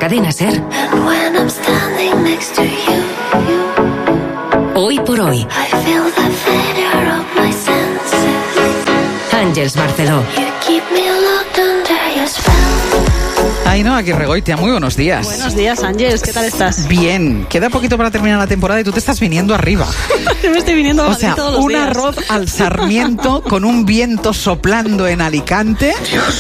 Cadena SER. Hoy por hoy. Àngels Barceló. Ainhoa Aguirregoitia, muy buenos días. Buenos días, Ángels, ¿qué tal estás? Bien, queda poquito para terminar la temporada y tú te estás viniendo arriba. Yo me estoy viniendo a Madrid todos los días. Un arroz al sarmiento con un viento soplando en Alicante.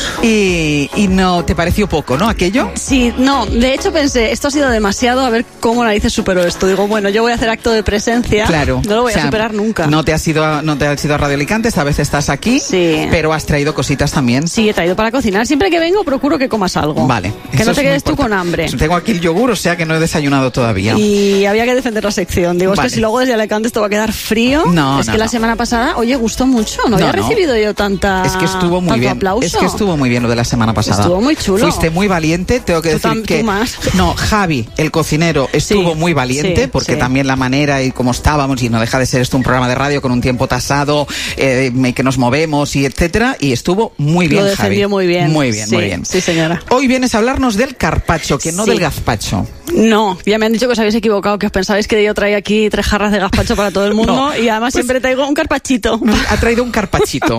Y no te pareció poco, ¿no? ¿Aquello? Sí, no, de hecho pensé, esto ha sido demasiado, a ver cómo narices supero esto. Digo, bueno, yo voy a hacer acto de presencia. Claro. No lo voy a superar nunca. No te has ido a Radio Alicante, esta vez estás aquí. Sí. Pero has traído cositas también. Sí, he traído para cocinar. Siempre que vengo procuro que comas algo. Vale. Que no te quedes tú con hambre. Tengo aquí el yogur, o sea que no he desayunado todavía. Y había que defender la sección. Digo, vale. Es que si luego desde Alicante esto va a quedar frío. La semana pasada, oye, gustó mucho. No había recibido yo tanta. Es que estuvo muy bien. Aplauso. Es que estuvo muy bien lo de la semana pasada. Estuvo muy chulo. Fuiste muy valiente, tengo que decir que. Tú más. No, Javi, el cocinero, estuvo muy valiente, porque también la manera y cómo estábamos, y no deja de ser esto un programa de radio con un tiempo tasado, que nos movemos y etcétera, y estuvo muy bien, Javi. Lo defendió muy bien. Muy bien, muy bien. Sí, señora. Hoy vienes a hablarnos del carpaccio, que no del gazpacho. No, ya me han dicho que os habéis equivocado, que os pensabais que yo traía aquí 3 jarras de gazpacho para todo el mundo. No, y además siempre traigo un carpachito. Ha traído un carpachito.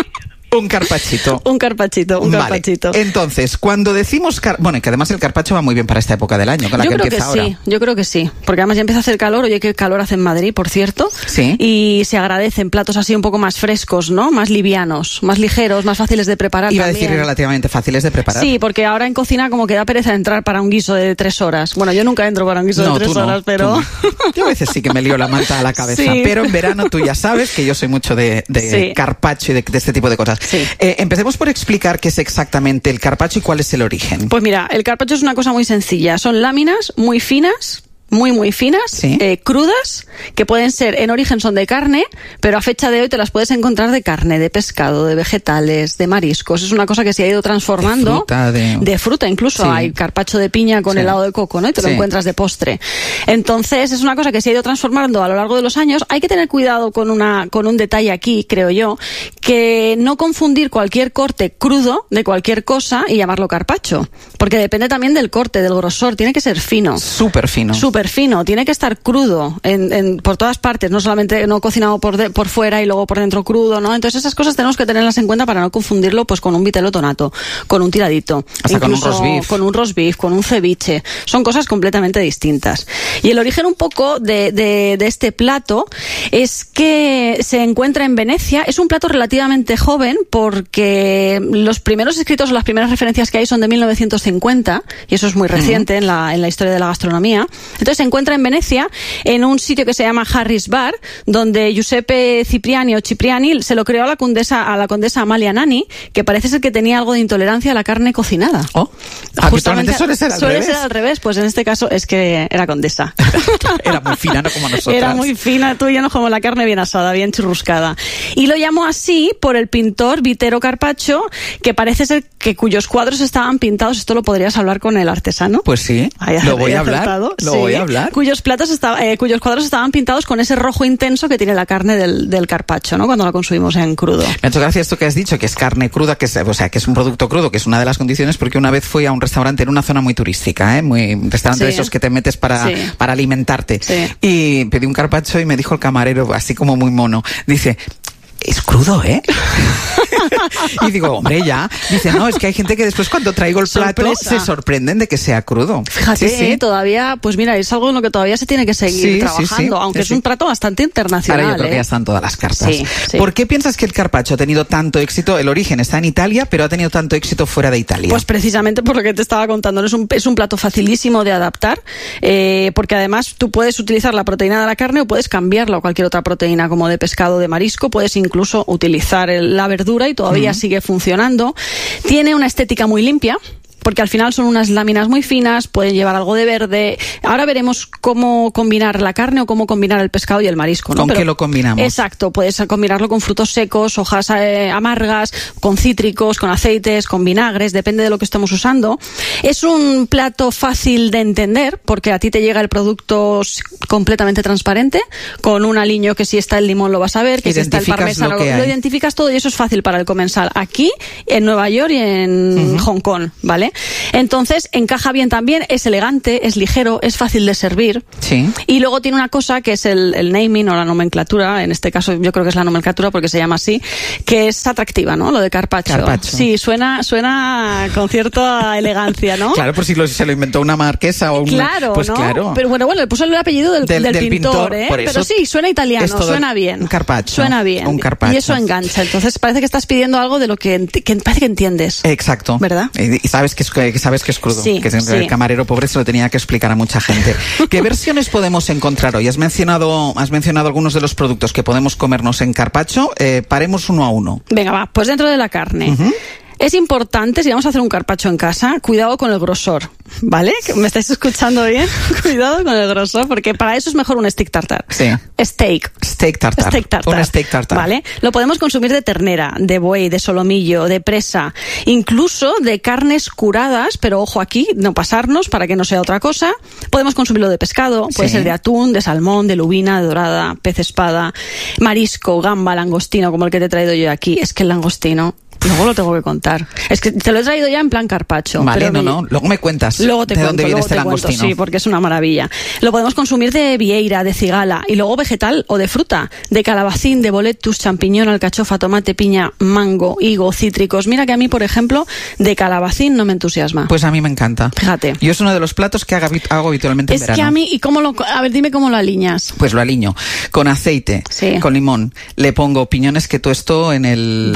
Un carpachito. Un carpachito. Vale. Entonces, cuando decimos... Bueno, que además el carpacho va muy bien para esta época del año, con la que empieza ahora. Yo creo que sí. Porque además ya empieza a hacer calor. Oye, qué calor hace en Madrid, por cierto. Sí. Y se agradecen platos así un poco más frescos, ¿no? Más livianos, más ligeros, más fáciles de preparar. Iba también. a decir relativamente fáciles de preparar. Sí, porque ahora en cocina como que da pereza entrar para un guiso de 3 horas. Bueno, yo nunca entro para un guiso de 3 horas, pero... No. Yo a veces sí que me lío la manta a la cabeza. Sí. Pero en verano tú ya sabes que yo soy mucho de carpaccio y de este tipo de cosas. Sí. Empecemos por explicar qué es exactamente el carpaccio y cuál es el origen. Pues mira, el carpaccio es una cosa muy sencilla. Son láminas muy finas, muy finas, ¿sí? Crudas, que pueden ser, en origen son de carne, pero a fecha de hoy te las puedes encontrar de carne, de pescado, de vegetales, de mariscos. Es una cosa que se ha ido transformando. De fruta incluso. Sí. Hay carpaccio de piña con helado de coco, ¿no? Y te lo encuentras de postre. Entonces, es una cosa que se ha ido transformando a lo largo de los años. Hay que tener cuidado con un detalle aquí, creo yo, que no confundir cualquier corte crudo de cualquier cosa y llamarlo carpaccio. Porque depende también del corte, del grosor. Tiene que ser fino. Súper fino. Fino, tiene que estar crudo por todas partes, no solamente no cocinado por fuera y luego por dentro crudo, ¿no? Entonces esas cosas tenemos que tenerlas en cuenta para no confundirlo pues con un vitelo tonato, con un tiradito, hasta incluso con un roast beef, con un ceviche. Son cosas completamente distintas. Y el origen un poco de este plato es que se encuentra en Venecia. Es un plato relativamente joven porque los primeros escritos o las primeras referencias que hay son de 1950 y eso es muy reciente en la historia de la gastronomía. Entonces se encuentra en Venecia, en un sitio que se llama Harris Bar, donde Giuseppe Cipriani se lo creó a la condesa Amalia Nani, que parece ser que tenía algo de intolerancia a la carne cocinada. Justamente suele ser al revés, pues en este caso es que era condesa. Era muy fina, no como nosotras. Era muy fina, tú y yo no como la carne bien asada, bien churruscada. Y lo llamó así por el pintor Vittorio Carpaccio, que parece ser que cuyos cuadros estaban pintados, esto lo podrías hablar con el artesano. Pues sí, lo voy a hablar. Voy a hablar. Cuyos cuadros estaban pintados con ese rojo intenso que tiene la carne del carpaccio, ¿no? Cuando la consumimos en crudo. Me ha hecho gracia esto que has dicho, que es carne cruda, que es un producto crudo, que es una de las condiciones, porque una vez fui a un restaurante en una zona muy turística, un restaurante de esos que te metes para alimentarte. Sí. Y pedí un carpaccio y me dijo el camarero, así como muy mono, dice... Es crudo, ¿eh? Y digo, hombre, ya. Dice, no, es que hay gente que después cuando traigo el plato se sorprenden de que sea crudo. Fíjate, todavía, pues mira, es algo en lo que todavía se tiene que seguir trabajando, aunque es un plato bastante internacional. Ahora yo creo que ya están todas las cartas. Sí. ¿Por qué piensas que el carpaccio ha tenido tanto éxito? El origen está en Italia, pero ha tenido tanto éxito fuera de Italia. Pues precisamente por lo que te estaba contando. Es un plato facilísimo de adaptar, porque además tú puedes utilizar la proteína de la carne o puedes cambiarla a cualquier otra proteína, como de pescado, de marisco, puedes incluso utilizar la verdura y todavía sigue funcionando. Tiene una estética muy limpia, porque al final son unas láminas muy finas, pueden llevar algo de verde. Ahora veremos cómo combinar la carne o cómo combinar el pescado y el marisco, ¿no? ¿Con qué lo combinamos? Exacto, puedes combinarlo con frutos secos, hojas amargas, con cítricos, con aceites, con vinagres, depende de lo que estemos usando. Es un plato fácil de entender, porque a ti te llega el producto completamente transparente, con un aliño que si está el limón lo vas a ver, que si está el parmesano lo identificas todo, y eso es fácil para el comensal aquí, en Nueva York y en Hong Kong, ¿vale? ¿vale? Entonces encaja bien también, es elegante, es ligero, es fácil de servir. Sí. Y luego tiene una cosa que es el naming o la nomenclatura, en este caso yo creo que es la nomenclatura porque se llama así, que es atractiva, ¿no? Lo de carpaccio. Sí, suena con cierta elegancia, ¿no? Claro, por si se lo inventó una marquesa o Claro, pues ¿no? claro. Pero bueno, le puso el apellido del pintor, ¿eh? Pero sí, suena italiano, suena bien. Un carpaccio. Suena bien. Un carpaccio. Y eso engancha. Entonces parece que estás pidiendo algo de lo que parece que entiendes. Exacto. ¿Verdad? Y sabes que es crudo. Sí, que el camarero pobre se lo tenía que explicar a mucha gente. ¿Qué versiones podemos encontrar hoy? Has mencionado algunos de los productos que podemos comernos en carpaccio. Paremos uno a uno. Venga, va. Pues dentro de la carne. Uh-huh. Es importante, si vamos a hacer un carpaccio en casa, cuidado con el grosor, ¿vale? ¿Me estáis escuchando bien? Cuidado con el grosor, porque para eso es mejor un steak tartar. Sí. Steak tartar. Un steak tartar. ¿Vale? Lo podemos consumir de ternera, de buey, de solomillo, de presa, incluso de carnes curadas, pero ojo aquí, no pasarnos para que no sea otra cosa. Podemos consumirlo de pescado, puede ser de atún, de salmón, de lubina, de dorada, pez espada, marisco, gamba, langostino, como el que te he traído yo aquí. Es que el langostino... Luego lo tengo que contar. Es que te lo he traído ya en plan carpaccio. Vale, no. Luego me cuentas luego te de cuento, dónde viene este langostino. Sí, porque es una maravilla. Lo podemos consumir de vieira, de cigala, y luego vegetal o de fruta. De calabacín, de boletus, champiñón, alcachofa, tomate, piña, mango, higo, cítricos. Mira que a mí, por ejemplo, de calabacín no me entusiasma. Pues a mí me encanta. Fíjate. Yo es uno de los platos que hago habitualmente en verano. Es que a mí, a ver, dime cómo lo aliñas. Pues lo aliño con aceite, con limón. Le pongo piñones que tuesto en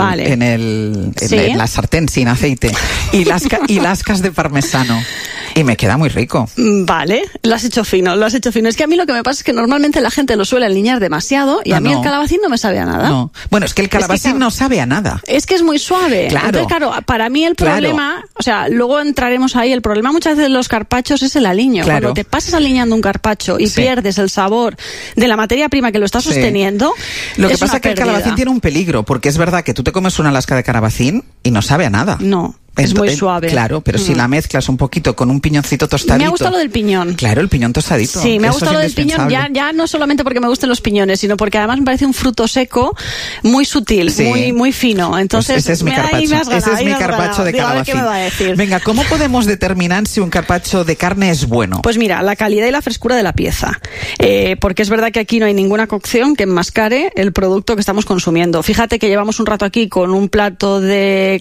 la sartén sin aceite y lascas de parmesano. Y me queda muy rico. Vale, lo has hecho fino. Es que a mí lo que me pasa es que normalmente la gente lo suele aliñar demasiado y a mí el calabacín no me sabe a nada. No. Bueno, es que el calabacín no sabe a nada. Es que es muy suave. Claro. Entonces, claro, para mí el problema, o sea, luego entraremos ahí, el problema muchas veces de los carpachos es el aliño. Claro. Cuando te pasas aliñando un carpacho y pierdes el sabor de la materia prima que lo está sosteniendo, lo que pasa es que el calabacín tiene un peligro, porque es verdad que tú te comes una lasca de calabacín y no sabe a nada. No. Es muy suave. Claro, pero si la mezclas un poquito con un piñoncito tostadito. Me ha gustado lo del piñón. Claro, el piñón tostadito. Sí, me ha gustado lo del piñón, ya no solamente porque me gusten los piñones, sino porque además me parece un fruto seco muy sutil, muy fino. Entonces, pues ese es mi carpaccio. Ese es mi carpaccio de calabacín. ¿Qué me va a decir? Venga, ¿cómo podemos determinar si un carpaccio de carne es bueno? Pues mira, la calidad y la frescura de la pieza. Porque es verdad que aquí no hay ninguna cocción que enmascare el producto que estamos consumiendo. Fíjate que llevamos un rato aquí con un plato de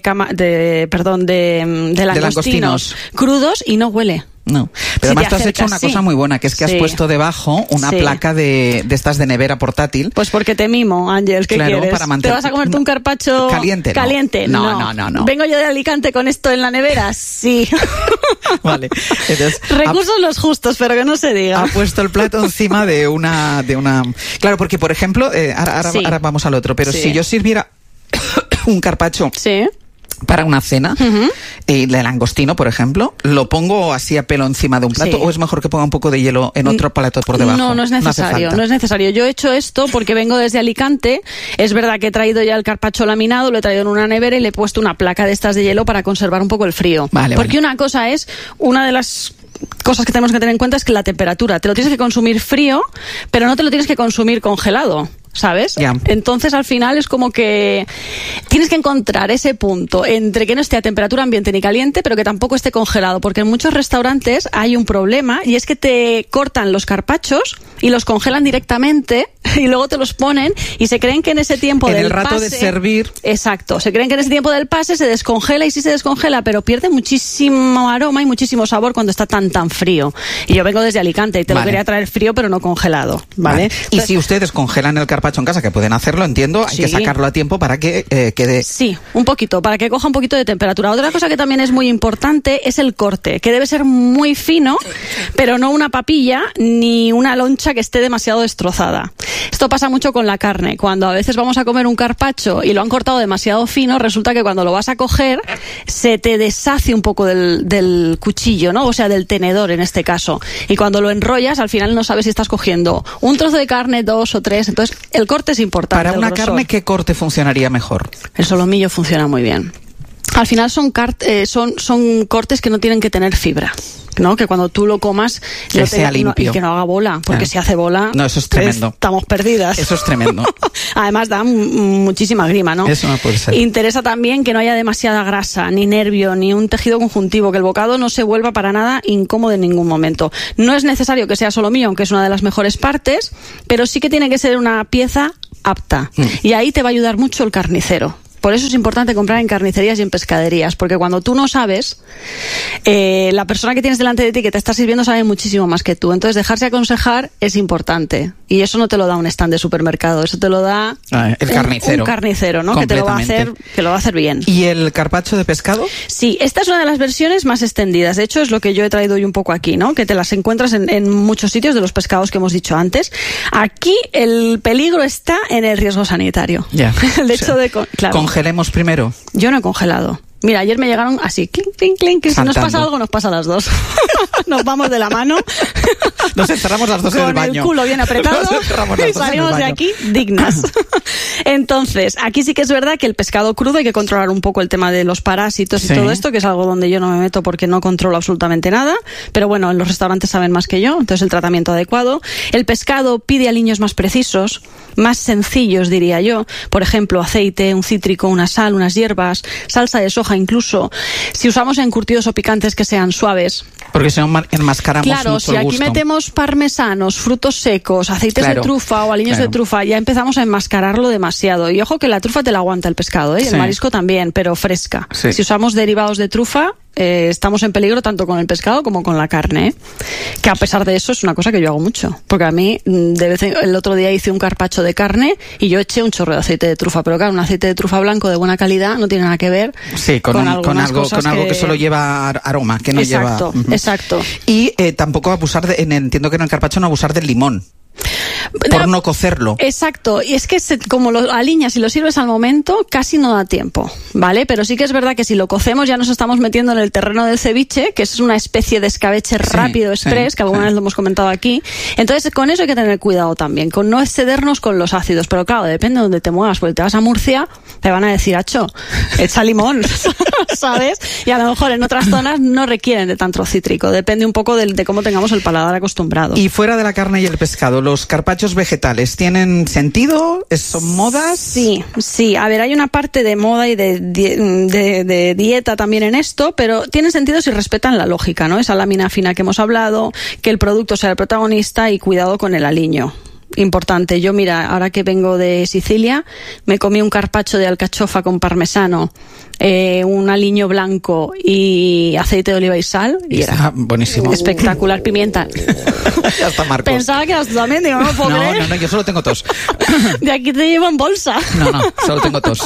langostinos crudos y no huele. No, pero además tú has hecho una cosa muy buena, que es que has puesto debajo una placa de estas de nevera portátil. Pues porque te mimo, Ángel, ¿qué quieres? Para mantener... ¿Te vas a comerte un carpaccio caliente? No. ¿Vengo yo de Alicante con esto en la nevera? Sí. Vale. Entonces, recursos los justos, pero que no se diga. Ha puesto el plato encima de una... Claro, porque por ejemplo, ahora vamos al otro, pero si yo sirviera un carpaccio... Sí. Para una cena, de langostino, por ejemplo, ¿lo pongo así a pelo encima de un plato o es mejor que ponga un poco de hielo en otro plato por debajo? No es necesario, no es necesario. Yo he hecho esto porque vengo desde Alicante. Es verdad que he traído ya el carpaccio laminado, lo he traído en una nevera y le he puesto una placa de estas de hielo para conservar un poco el frío. Porque una cosa es, una de las cosas que tenemos que tener en cuenta es que la temperatura, te lo tienes que consumir frío, pero no te lo tienes que consumir congelado. ¿Sabes? Yeah. Entonces al final es como que tienes que encontrar ese punto entre que no esté a temperatura ambiente ni caliente, pero que tampoco esté congelado, porque en muchos restaurantes hay un problema y es que te cortan los carpachos y los congelan directamente y luego te los ponen y se creen que en ese tiempo del pase... En el rato de servir... Exacto, se creen que en ese tiempo del pase se descongela y sí se descongela, pero pierde muchísimo aroma y muchísimo sabor cuando está tan frío. Y yo vengo desde Alicante y te lo quería traer frío pero no congelado, ¿vale? Entonces, y si ustedes congelan el carpacho en casa, que pueden hacerlo, entiendo, hay que sacarlo a tiempo para que quede... Sí, un poquito, para que coja un poquito de temperatura. Otra cosa que también es muy importante es el corte, que debe ser muy fino, pero no una papilla ni una loncha que esté demasiado destrozada. Esto pasa mucho con la carne. Cuando a veces vamos a comer un carpaccio y lo han cortado demasiado fino, resulta que cuando lo vas a coger se te deshace un poco del cuchillo, ¿no? O sea, del tenedor en este caso. Y cuando lo enrollas, al final no sabes si estás cogiendo un trozo de carne, 2 o 3. Entonces, el corte es importante. Para una carne, ¿qué corte funcionaría mejor? El solomillo funciona muy bien. Al final son cortes que no tienen que tener fibra. ¿no? Que cuando tú lo comas que sea limpio y que no haga bola, porque si hace bola, no, eso es tremendo. Estamos perdidas. Eso es tremendo. Además da muchísima grima, ¿no? Eso no puede ser. Interesa también que no haya demasiada grasa, ni nervio, ni un tejido conjuntivo, que el bocado no se vuelva para nada incómodo en ningún momento. No es necesario que sea solomillo, aunque es una de las mejores partes, pero sí que tiene que ser una pieza apta. Y ahí te va a ayudar mucho el carnicero. Por eso es importante comprar en carnicerías y en pescaderías, porque cuando tú no sabes, la persona que tienes delante de ti que te está sirviendo sabe muchísimo más que tú. Entonces, dejarse aconsejar es importante. Y eso no te lo da un stand de supermercado, eso te lo da el carnicero. Un carnicero, ¿no? Que te lo va a hacer bien. ¿Y el carpaccio de pescado? Sí, esta es una de las versiones más extendidas. De hecho, es lo que yo he traído hoy un poco aquí, ¿no? Que te las encuentras en muchos sitios de los pescados que hemos dicho antes. Aquí el peligro está en el riesgo sanitario. Ya. El hecho de... Claro. ¿Congelemos primero? Yo no he congelado. Mira, ayer me llegaron así, clink, clink, clink, que si nos pasa algo, nos pasa a las dos. Nos vamos de la mano. Nos encerramos las dos en el baño. Con el culo bien apretado y salimos de aquí dignas. Entonces, aquí sí que es verdad que el pescado crudo hay que controlar un poco el tema de los parásitos y todo esto, que es algo donde yo no me meto porque no controlo absolutamente nada. Pero bueno, en los restaurantes saben más que yo, entonces el tratamiento adecuado. El pescado pide aliños más precisos, más sencillos, diría yo. Por ejemplo, aceite, un cítrico, una sal, unas hierbas, salsa de soja incluso. Si usamos encurtidos o picantes que sean suaves. Porque si no enmascaramos mucho el gusto. Claro, si aquí metemos parmesanos, frutos secos, aceites de trufa o aliños de trufa, ya empezamos a enmascararlo demasiado. Y ojo que la trufa te la aguanta el pescado, y el marisco también, pero fresca. Sí. Si usamos derivados de trufa, estamos en peligro tanto con el pescado como con la carne, que a pesar de eso es una cosa que yo hago mucho, porque a mí el otro día hice un carpaccio de carne y yo eché un chorro de aceite de trufa, pero claro, un aceite de trufa blanco de buena calidad no tiene nada que ver con algo que solo lleva aroma, que no lleva... Exacto. Y tampoco abusar entiendo que en el carpaccio no abusar del limón. Por no cocerlo. Exacto, y es que como lo aliñas y lo sirves al momento, casi no da tiempo, ¿vale? Pero sí que es verdad que si lo cocemos ya nos estamos metiendo en el terreno del ceviche, que es una especie de escabeche rápido, express, que alguna vez lo hemos comentado aquí. Entonces, con eso hay que tener cuidado también, con no excedernos con los ácidos. Pero claro, depende de donde te muevas, porque te vas a Murcia, te van a decir, acho, echa limón, ¿sabes? Y a lo mejor en otras zonas no requieren de tanto cítrico, depende un poco de cómo tengamos el paladar acostumbrado. Y fuera de la carne y el pescado, ¿los carpaccios vegetales tienen sentido? ¿Son modas? Sí. A ver, hay una parte de moda y de dieta también en esto, pero tienen sentido si respetan la lógica, ¿no? Esa lámina fina que hemos hablado, que el producto sea el protagonista y cuidado con el aliño. Importante. Yo, mira, ahora que vengo de Sicilia, me comí un carpaccio de alcachofa con parmesano, un aliño blanco y aceite de oliva y sal. Y era buenísimo. Espectacular. Pimienta. Ya está, Marcos. Pensaba que eras tú también, digo, no puedo creer. No, yo solo tengo tos. De aquí te llevo en bolsa. No, solo tengo tos.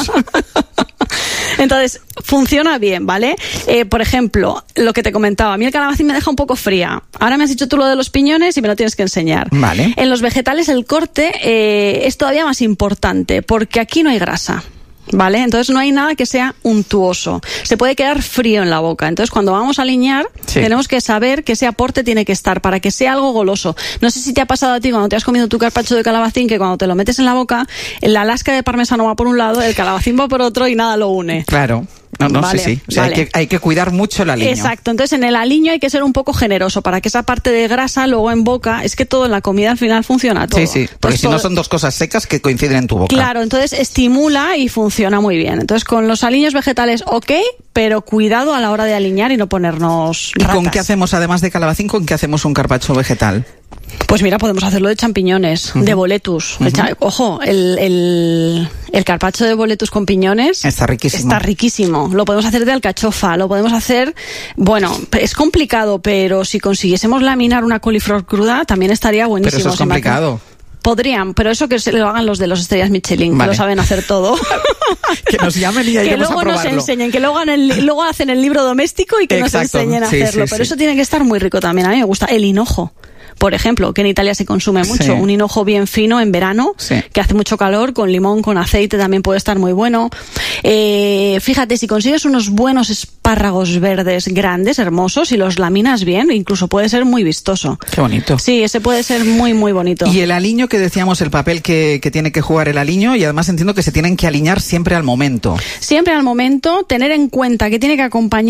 Entonces, funciona bien, ¿vale? Por ejemplo, lo que te comentaba, a mí el calabacín me deja un poco fría. Ahora me has dicho tú lo de los piñones y me lo tienes que enseñar. Vale. En los vegetales el corte es todavía más importante, porque aquí no hay grasa. ¿Vale? Entonces no hay nada que sea untuoso. Se puede quedar frío en la boca. Entonces cuando vamos a aliñar, tenemos que saber que ese aporte tiene que estar para que sea algo goloso. No sé si te ha pasado a ti cuando te has comido tu carpaccio de calabacín, que cuando te lo metes en la boca, la lasca de parmesano va por un lado, el calabacín va por otro y nada lo une. Claro. Vale, sí. O sea, vale. hay que cuidar mucho el aliño. Exacto. Entonces, en el aliño hay que ser un poco generoso para que esa parte de grasa luego en boca, es que todo en la comida al final funciona todo. Sí, porque si no son dos cosas secas que coinciden en tu boca. Claro, entonces estimula y funciona muy bien. Entonces, con los aliños vegetales, ok, pero cuidado a la hora de aliñar y no ponernos ratas. ¿Y con qué hacemos, además de calabacín, con qué hacemos un carpaccio vegetal? Pues mira, podemos hacerlo de champiñones, de boletus. Ojo, el carpaccio de boletus con piñones está riquísimo. Lo podemos hacer de alcachofa, lo podemos hacer... Bueno, es complicado, pero si consiguiésemos laminar una coliflor cruda, también estaría buenísimo. Pero eso es complicado. Podrían, pero eso que se lo hagan los de los estrellas Michelin, que lo saben hacer todo. Que nos llamen y iremos a probarlo. Que luego nos enseñen, que luego hacen el libro doméstico y que nos enseñen a hacerlo. Pero eso tiene que estar muy rico también. A mí me gusta el hinojo. Por ejemplo, que en Italia se consume mucho, un hinojo bien fino en verano, que hace mucho calor, con limón, con aceite, también puede estar muy bueno. Fíjate, si consigues unos buenos espárragos verdes grandes, hermosos, y los laminas bien, incluso puede ser muy vistoso. Qué bonito. Sí, ese puede ser muy, muy bonito. Y el aliño, que decíamos, el papel que tiene que jugar el aliño, y además entiendo que se tienen que aliñar siempre al momento. Siempre al momento, tener en cuenta que tiene que acompañar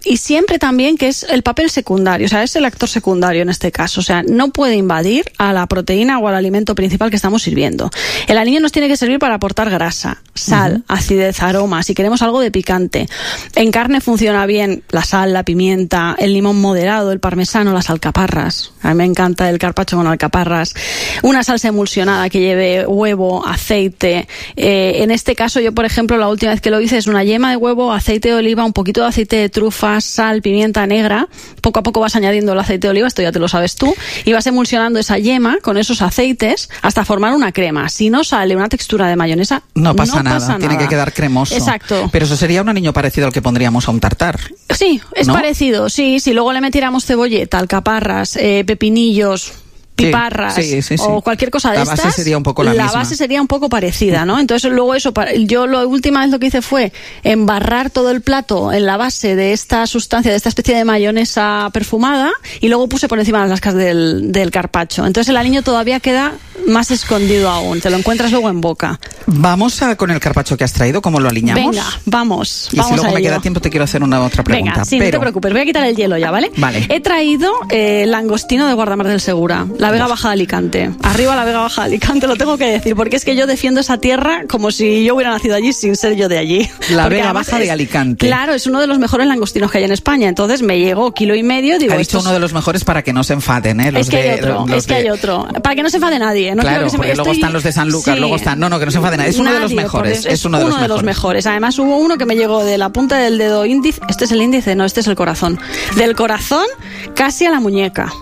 y siempre también que es el papel secundario, o sea, es el actor secundario en este caso, o sea, no puede invadir a la proteína o al alimento principal que estamos sirviendo. El aliño nos tiene que servir para aportar grasa, sal, acidez, aroma, si queremos algo de picante. En carne funciona bien la sal, la pimienta, el limón moderado, el parmesano, las alcaparras. A mí me encanta el carpaccio con alcaparras. Una salsa emulsionada que lleve huevo, aceite. En este caso, yo, por ejemplo, la última vez que lo hice es una yema de huevo, aceite de oliva, un poquito de aceite de trufa, sal, pimienta negra. Poco a poco vas añadiendo el aceite de oliva, esto ya te lo sabes tú, y vas emulsionando esa yema con esos aceites hasta formar una crema. Si no sale una textura de mayonesa, no pasa nada. Tiene que quedar cremoso. Exacto. Pero eso sería un aliño parecido al que pondríamos a un tartar. Sí, es parecido, sí. Si luego le metiéramos cebolleta, alcaparras, pepinillos, piparras, o cualquier cosa de estas, la base sería un poco la misma. La base sería un poco parecida, ¿no? Entonces luego eso, yo la última vez lo que hice fue embarrar todo el plato en la base de esta sustancia, de esta especie de mayonesa perfumada, y luego puse por encima las lascas del carpaccio. Entonces el aliño todavía queda más escondido aún, te lo encuentras luego en boca. Vamos con el carpaccio que has traído, ¿cómo lo aliñamos? Venga, vamos. Y si luego me queda tiempo te quiero hacer una otra pregunta. Venga, sí, no te preocupes, voy a quitar el hielo ya, ¿vale? Vale. He traído langostino de Guardamar del Segura, la Vega Baja de Alicante. Arriba la Vega Baja de Alicante, lo tengo que decir, porque es que yo defiendo esa tierra como si yo hubiera nacido allí sin ser yo de allí. La Vega Baja de Alicante. Claro, es uno de los mejores langostinos que hay en España, entonces me llegó 1,5 kilos, digo... Ha dicho uno de los mejores para que no se enfaden, ¿eh? Es que hay otro, para que no se enfade nadie. No claro, porque luego están los de Sanlúcar, luego están... No, que no se enfade nadie, es uno de los mejores. Es uno de los mejores. Además hubo uno que me llegó de la punta del dedo índice, este es el índice, no, este es el corazón. Del corazón casi a la muñeca.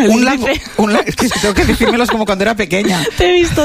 Es que tengo que decírmelos como cuando era pequeña. Te he visto.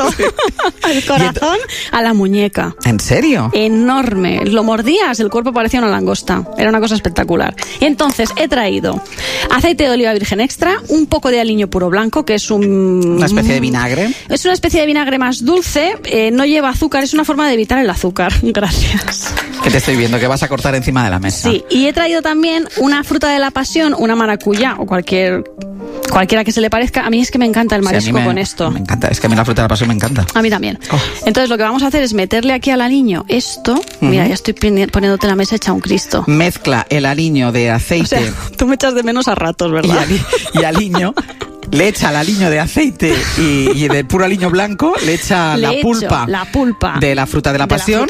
El corazón a la muñeca. ¿En serio? Enorme. Lo mordías, el cuerpo parecía una langosta. Era una cosa espectacular. Y entonces he traído aceite de oliva virgen extra, un poco de aliño puro blanco, que es una especie de vinagre. Es una especie de vinagre más dulce, no lleva azúcar, es una forma de evitar el azúcar. Gracias. Que te estoy viendo, que vas a cortar encima de la mesa. Sí, y he traído también una fruta de la pasión, una maracuyá o cualquiera que se le parezca. A mí es que me encanta el marisco con esto. Me encanta, es que a mí la fruta de la pasión me encanta. A mí también. Entonces lo que vamos a hacer es meterle aquí al aliño esto. Mira, ya estoy poniéndote la mesa hecha un Cristo. Mezcla el aliño de aceite. O sea, tú me echas de menos a ratos, ¿verdad? Y aliño. Le echa el aliño de aceite y del puro aliño blanco, le echa la pulpa de la fruta de la pasión.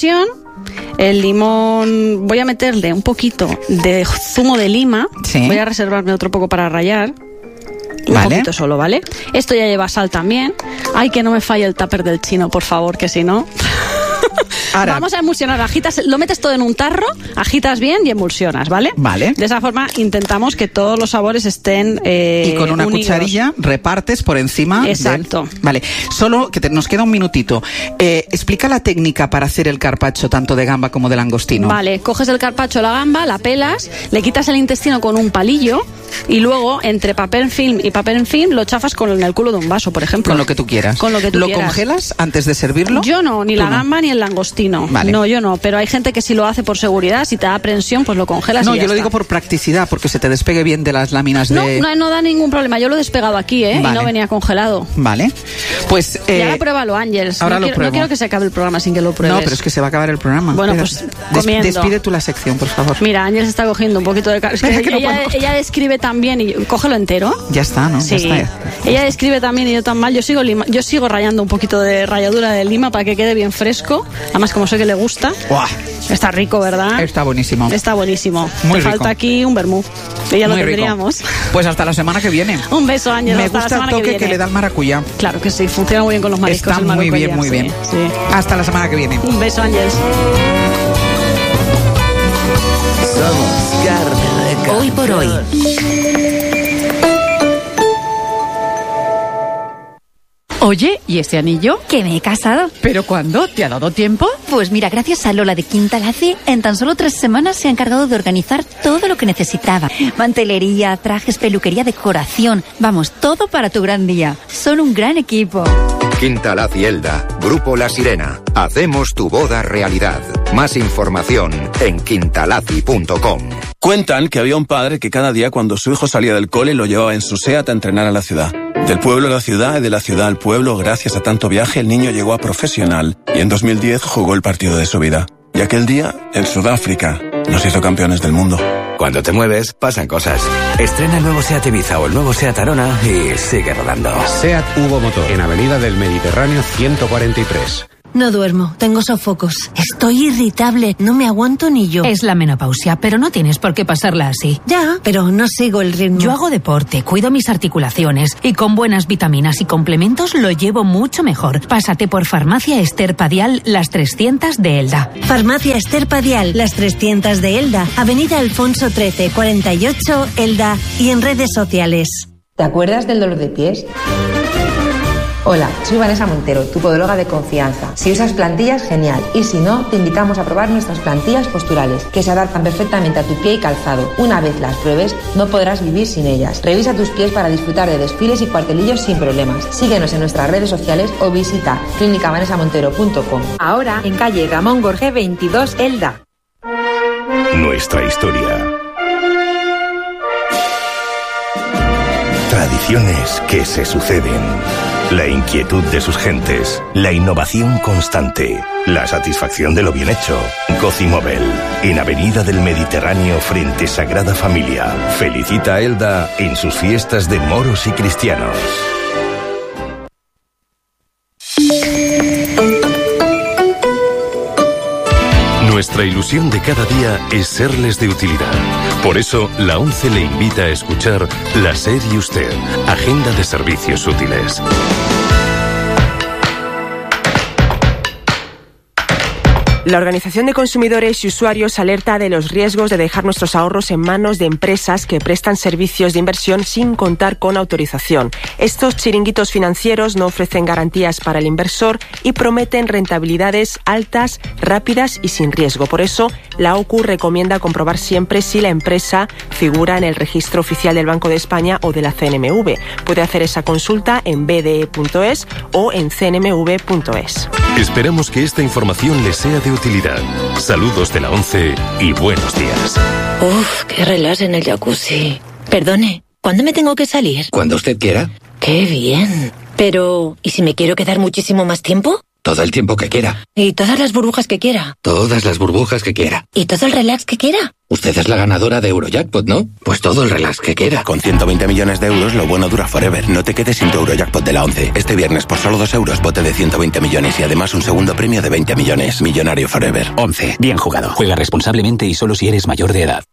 El limón, voy a meterle un poquito de zumo de lima. Sí. Voy a reservarme otro poco para rallar. Un poquito solo, ¿vale? Esto ya lleva sal también. Ay, que no me falle el tupper del chino, por favor, que si no... Ahora, vamos a emulsionar, agitas, lo metes todo en un tarro, agitas bien y emulsionas, ¿vale? Vale. De esa forma intentamos que todos los sabores estén y con una unidos. Cucharilla repartes por encima. Exacto. Vale, solo que nos queda un minutito. Explica la técnica para hacer el carpaccio tanto de gamba como de langostino. Vale, coges el carpaccio, la gamba, la pelas, le quitas el intestino con un palillo y luego entre papel film y papel film lo chafas con el culo de un vaso, por ejemplo. Con lo que tú quieras. Con lo que tú quieras. ¿Lo congelas antes de servirlo? Yo no, ni la gamba ni el langostino. Vale. No, yo no, pero hay gente que sí lo hace por seguridad. Si te da aprensión, pues lo congelas. No, y ya yo lo está. digo por practicidad, porque se te despegue bien de las láminas de... No da ningún problema. Yo lo he despegado aquí, ¿eh? Vale. Y no venía congelado. Vale. Pues... y ahora pruébalo, Ángels. Ahora lo pruebo. No quiero que se acabe el programa sin que lo pruebes. No, pero es que se va a acabar el programa. Bueno, pues comiendo. Despide tú la sección, por favor. Mira, Ángels está cogiendo un poquito de... Es que ella describe tan bien y... Cógelo entero. Ya está, ¿no? Sí. Ya está. Ella describe tan bien y yo tan mal. Yo sigo rayando un poquito de ralladura de lima para que quede bien fresco. Además, como sé que le gusta. ¡Buah! Está rico, ¿verdad? Está buenísimo. Está buenísimo. Muy Te falta aquí un vermú. Que ya lo tendríamos. Rico. Pues hasta la semana que viene. Un beso, Ángel. Me gusta el toque que le da el maracuyá. Claro que sí, funciona muy bien con los mariscos. Está muy bien, muy bien. Sí. Hasta la semana que viene. Un beso, Ángel. Somos carne de cañón. Hoy por hoy. Oye, ¿y este anillo? Que me he casado. ¿Pero cuándo? ¿Te ha dado tiempo? Pues mira, gracias a Lola de Quinta Laci, en tan solo 3 semanas se ha encargado de organizar todo lo que necesitaba. Mantelería, trajes, peluquería, decoración. Vamos, todo para tu gran día. Son un gran equipo. Quinta Laci Elda, Grupo La Sirena. Hacemos tu boda realidad. Más información en quintalaci.com. Cuentan que había un padre que cada día cuando su hijo salía del cole lo llevaba en su SEAT a entrenar a la ciudad. Del pueblo a la ciudad y de la ciudad al pueblo, gracias a tanto viaje, el niño llegó a profesional y en 2010 jugó el partido de su vida. Y aquel día, en Sudáfrica, Nos hizo campeones del mundo. Cuando te mueves, pasan cosas. Estrena el nuevo SEAT Ibiza o el nuevo SEAT Arona y sigue rodando. SEAT Hugo Motor, en Avenida del Mediterráneo 143. No duermo, tengo sofocos. Estoy irritable, no me aguanto ni yo. Es la menopausia, pero no tienes por qué pasarla así. Ya, pero no sigo el ritmo. Yo hago deporte, cuido mis articulaciones y con buenas vitaminas y complementos lo llevo mucho mejor. Pásate por Farmacia Ester Padial, Las 300 de Elda. Farmacia Ester Padial, Las 300 de Elda, Avenida Alfonso 13, 48, Elda y en redes sociales. ¿Te acuerdas del dolor de pies? Hola, soy Vanessa Montero, tu podóloga de confianza. Si usas plantillas, genial. Y si no, te invitamos a probar nuestras plantillas posturales, que se adaptan perfectamente a tu pie y calzado. Una vez las pruebes, no podrás vivir sin ellas. Revisa tus pies para disfrutar de desfiles y cuartelillos sin problemas. Síguenos en nuestras redes sociales o visita clinicavanesamontero.com. Ahora, en calle Ramón Gorge 22, Elda. Nuestra historia. Tradiciones que se suceden. La inquietud de sus gentes, la innovación constante, la satisfacción de lo bien hecho. Cocimóvel, en Avenida del Mediterráneo frente Sagrada Familia. Felicita a Elda en sus fiestas de moros y cristianos. Nuestra ilusión de cada día es serles de utilidad. Por eso, la ONCE le invita a escuchar La SER y Usted, Agenda de Servicios Útiles. La Organización de Consumidores y Usuarios alerta de los riesgos de dejar nuestros ahorros en manos de empresas que prestan servicios de inversión sin contar con autorización. Estos chiringuitos financieros no ofrecen garantías para el inversor y prometen rentabilidades altas, rápidas y sin riesgo. Por eso, la OCU recomienda comprobar siempre si la empresa figura en el registro oficial del Banco de España o de la CNMV. Puede hacer esa consulta en bde.es o en cnmv.es. Esperamos que esta información les sea de utilidad. Saludos de la ONCE y buenos días. Uf, qué relax en el jacuzzi. Perdone, ¿cuándo me tengo que salir? Cuando usted quiera. ¡Qué bien! Pero, ¿y si me quiero quedar muchísimo más tiempo? Todo el tiempo que quiera. ¿Y todas las burbujas que quiera? Todas las burbujas que quiera. ¿Y todo el relax que quiera? Usted es la ganadora de Eurojackpot, ¿no? Pues todo el relax que quiera. Con 120 millones de euros, lo bueno dura forever. No te quedes sin tu Eurojackpot de la ONCE. Este viernes, por solo 2 euros, bote de 120 millones y además un segundo premio de 20 millones. Millonario forever. ONCE. Bien jugado. Juega responsablemente y solo si eres mayor de edad.